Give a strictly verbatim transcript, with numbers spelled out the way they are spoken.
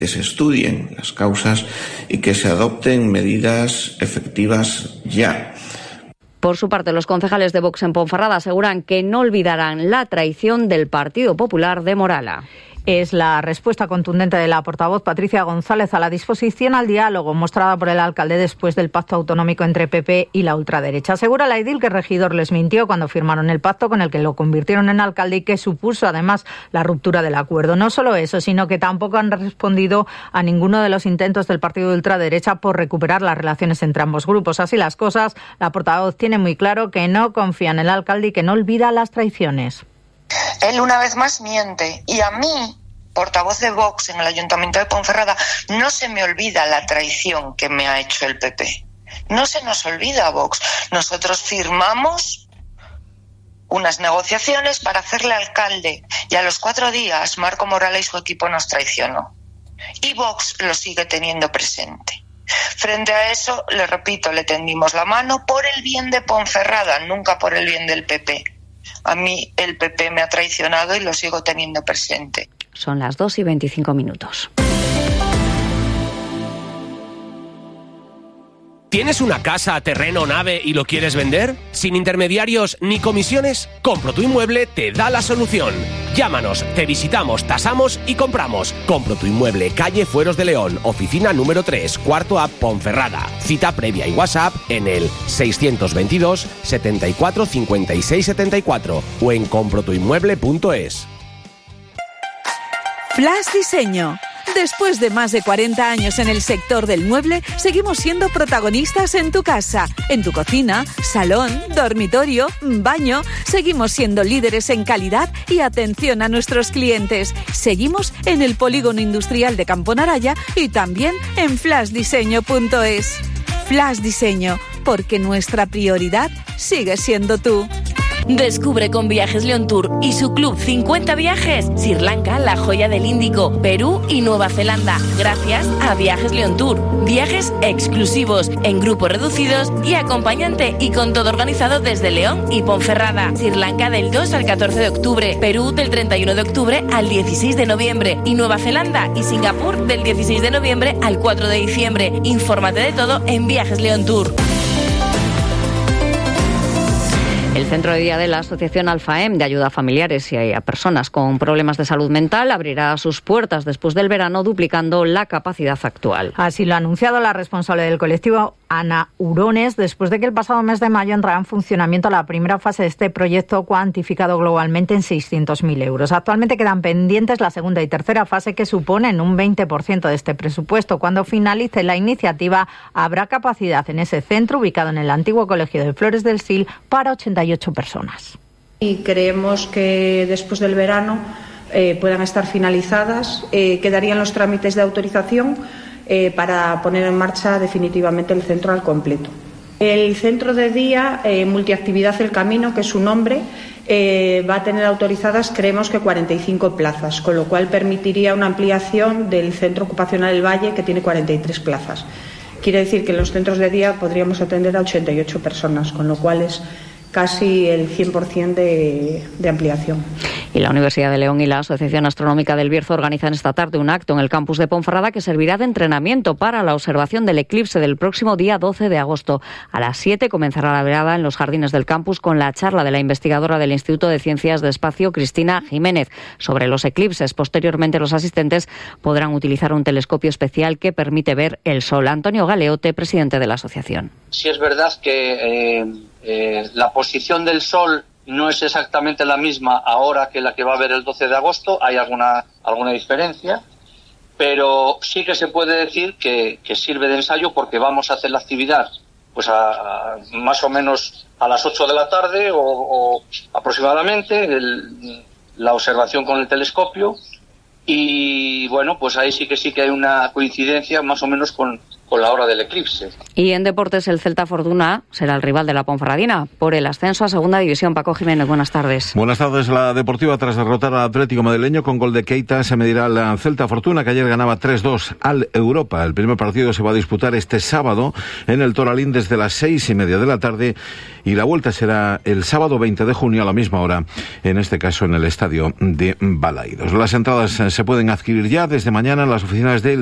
que se estudien las causas y que se adopten medidas efectivas ya. Por su parte, los concejales de Vox en Ponferrada aseguran que no olvidarán la traición del Partido Popular de Morala. Es la respuesta contundente de la portavoz Patricia González a la disposición al diálogo mostrada por el alcalde después del pacto autonómico entre P P y la ultraderecha. Asegura la edil que el regidor les mintió cuando firmaron el pacto con el que lo convirtieron en alcalde y que supuso además la ruptura del acuerdo. No solo eso, sino que tampoco han respondido a ninguno de los intentos del partido de ultraderecha por recuperar las relaciones entre ambos grupos. Así las cosas, la portavoz tiene muy claro que no confía en el alcalde y que no olvida las traiciones. Él una vez más miente y a mí, portavoz de Vox en el Ayuntamiento de Ponferrada, no se me olvida la traición que me ha hecho el P P. No se nos olvida, Vox. Nosotros firmamos unas negociaciones para hacerle alcalde y a los cuatro días Marco Morales y su equipo nos traicionó. Y Vox lo sigue teniendo presente. Frente a eso, le repito, le tendimos la mano por el bien de Ponferrada, nunca por el bien del P P. A mí el P P me ha traicionado y lo sigo teniendo presente. Son las dos y veinticinco minutos. ¿Tienes una casa, terreno, nave y lo quieres vender? ¿Sin intermediarios ni comisiones? Compro tu Inmueble te da la solución. Llámanos, te visitamos, tasamos y compramos. Compro tu Inmueble, calle Fueros de León, oficina número tres, cuarto A, Ponferrada. Cita previa y WhatsApp en el seiscientos veintidós, setenta y cuatro, cincuenta y seis, setenta y cuatro o en compro tu inmueble punto es. Flash Diseño. Después de más de cuarenta años en el sector del mueble, seguimos siendo protagonistas en tu casa, en tu cocina, salón, dormitorio, baño. Seguimos siendo líderes en calidad y atención a nuestros clientes. Seguimos en el Polígono Industrial de Campo Naraya y también en flash diseño punto es. Flash Diseño, porque nuestra prioridad sigue siendo tú. Descubre con Viajes León Tour y su club cincuenta viajes Sri Lanka, la joya del Índico, Perú y Nueva Zelanda, gracias a Viajes León Tour. Viajes exclusivos, en grupos reducidos y acompañante, y con todo organizado desde León y Ponferrada. Sri Lanka del dos al catorce de octubre, Perú del treinta y uno de octubre al dieciséis de noviembre y Nueva Zelanda y Singapur del dieciséis de noviembre al cuatro de diciembre. Infórmate de todo en Viajes León Tour. El Centro de Día de la Asociación Alfaem de ayuda a familiares y a personas con problemas de salud mental abrirá sus puertas después del verano, duplicando la capacidad actual. Así lo ha anunciado la responsable del colectivo, Ana Urones, después de que el pasado mes de mayo entrara en funcionamiento la primera fase de este proyecto, cuantificado globalmente en seiscientos mil euros. Actualmente quedan pendientes la segunda y tercera fase, que suponen un veinte por ciento de este presupuesto. Cuando finalice la iniciativa, habrá capacidad en ese centro, ubicado en el antiguo Colegio de Flores del Sil, para ochenta y ocho personas. Y creemos que después del verano eh, puedan estar finalizadas, eh, quedarían los trámites de autorización eh, para poner en marcha definitivamente el centro al completo. El centro de día eh, Multiactividad El Camino, que es su nombre, eh, va a tener autorizadas, creemos que cuarenta y cinco plazas, con lo cual permitiría una ampliación del centro ocupacional El Valle, que tiene cuarenta y tres plazas. Quiere decir que en los centros de día podríamos atender a ochenta y ocho personas, con lo cual es casi el cien por ciento de, de ampliación. Y la Universidad de León y la Asociación Astronómica del Bierzo organizan esta tarde un acto en el campus de Ponferrada que servirá de entrenamiento para la observación del eclipse del próximo día doce de agosto. A las siete comenzará la velada en los jardines del campus con la charla de la investigadora del Instituto de Ciencias de Espacio, Cristina Jiménez, sobre los eclipses. Posteriormente, los asistentes podrán utilizar un telescopio especial que permite ver el sol. Antonio Galeote, presidente de la asociación. Sí es verdad que eh, eh, la posición del sol no es exactamente la misma ahora que la que va a haber el doce de agosto, hay alguna alguna diferencia, pero sí que se puede decir que, que sirve de ensayo, porque vamos a hacer la actividad pues a, a más o menos a las ocho de la tarde o, o aproximadamente, el, la observación con el telescopio, y bueno, pues ahí sí que sí que hay una coincidencia más o menos con, con la hora del eclipse. Y en deportes, el Celta Fortuna será el rival de la Ponferradina por el ascenso a Segunda División. Paco Jiménez, buenas tardes. Buenas tardes. La Deportiva, tras derrotar al Atlético madrileño con gol de Keita, se medirá al Celta Fortuna, que ayer ganaba tres dos al Europa. El primer partido se va a disputar este sábado en el Toralín desde las seis y media de la tarde, y la vuelta será el sábado veinte de junio a la misma hora, en este caso en el estadio de Balaidos. Las entradas se pueden adquirir ya desde mañana en las oficinas del